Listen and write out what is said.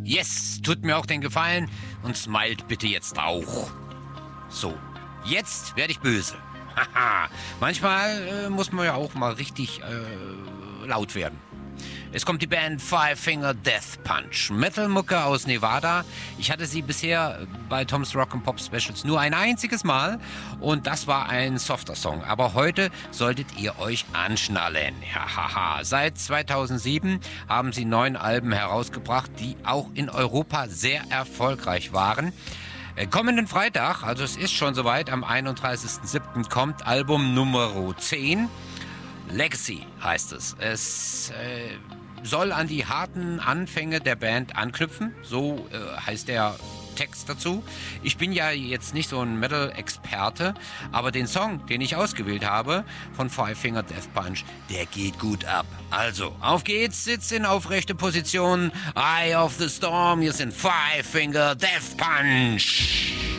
Yes, tut mir auch den Gefallen und smilet bitte jetzt auch. So, jetzt werde ich böse. Haha, manchmal muss man ja auch mal richtig laut werden. Es kommt die Band Five Finger Death Punch. Metal-Mucke aus Nevada. Ich hatte sie bisher bei Tom's Rock and Pop Specials nur ein einziges Mal und das war ein softer Song. Aber heute solltet ihr euch anschnallen. Hahaha. Seit 2007 haben sie 9 Alben herausgebracht, die auch in Europa sehr erfolgreich waren. Kommenden Freitag, also es ist schon soweit, am 31.07. kommt Album Nummer 10. Legacy heißt es. Es soll an die harten Anfänge der Band anknüpfen, so heißt der Text dazu. Ich bin ja jetzt nicht so ein Metal-Experte, aber den Song, den ich ausgewählt habe, von Five Finger Death Punch, der geht gut ab. Also, auf geht's, sitz in aufrechte Position, Eye of the Storm, hier sind Five Finger Death Punch.